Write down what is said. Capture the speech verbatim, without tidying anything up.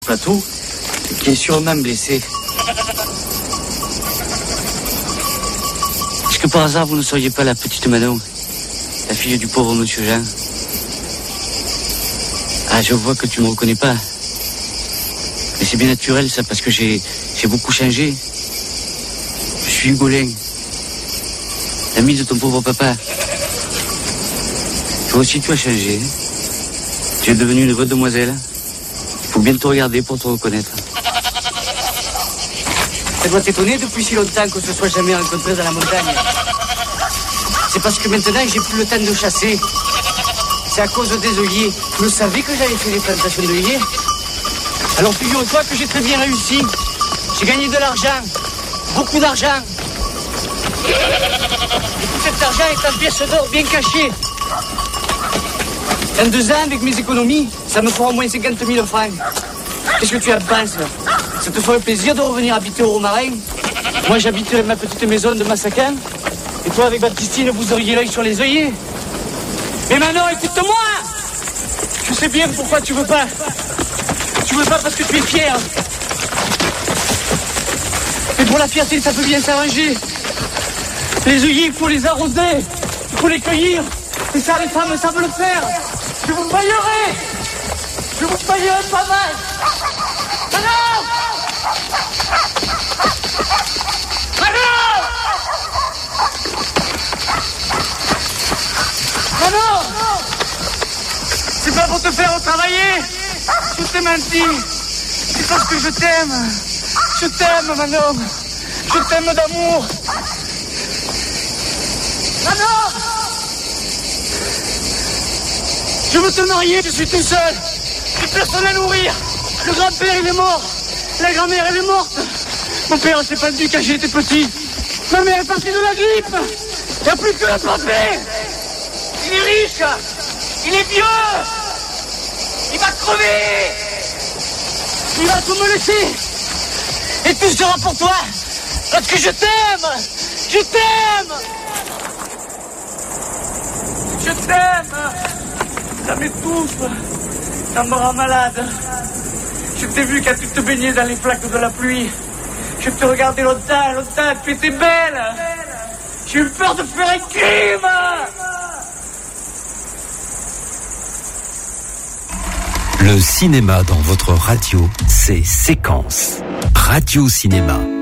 plateau qui est sûrement blessé. Est-ce que par hasard vous ne seriez pas la petite Manon, la fille du pauvre monsieur Jean? Ah, je vois que tu me reconnais pas. Mais c'est bien naturel ça, parce que j'ai j'ai beaucoup changé. Je suis Hugolin, l'ami de ton pauvre papa. Toi aussi tu as changé. Tu es devenue une vraie demoiselle. Il faut bien te regarder pour te reconnaître. Ça doit t'étonner depuis si longtemps qu'on se soit jamais rencontrés dans la montagne. C'est parce que maintenant j'ai plus le temps de chasser. C'est à cause des œillets. Vous le savez que j'avais fait les plantations d'œillets? Alors figure-toi que j'ai très bien réussi. J'ai gagné de l'argent. Beaucoup d'argent. Et tout cet argent est en pièces d'or bien cachées. En deux ans, avec mes économies, ça me fera au moins cinquante mille francs. Qu'est-ce que tu en penses? Ça te ferait plaisir de revenir habiter au Romarin? Moi, j'habiterai ma petite maison de Massacan. Et toi, avec Baptistine, vous auriez l'œil sur les œillets. Mais maintenant, écoute-moi! Je sais bien pourquoi tu veux pas. Tu veux pas parce que tu es fier. Mais pour la fierté, ça peut bien s'arranger. Les œillets, il faut les arroser. Il faut les cueillir. Et ça, les femmes savent le faire. Je vous payerai. Je vous payerai pas mal. Manon! Manon! Manon! C'est pas pour te faire travailler. Je t'ai menti. C'est parce que je t'aime. Je t'aime, Manon. Je t'aime d'amour. Manon! Je veux te marier, je suis tout seul. J'ai personne à nourrir. Le grand-père, il est mort. La grand-mère, elle est morte. Mon père s'est pendu quand j'étais petit. Ma mère est partie de la grippe. Il n'y a plus que la santé. Il est riche. Il est vieux. Il va crever. Il va tout me laisser. Et tout sera pour toi. Parce que je t'aime. Je t'aime. Je t'aime. Ça m'étouffe. Ça me rend malade. Je t'ai vu quand tu te baignais dans les flaques de la pluie. Je te regardais longtemps, longtemps, tu étais belle. J'ai eu peur de faire un crime. Le cinéma dans votre radio, c'est Séquence. Radio Cinéma.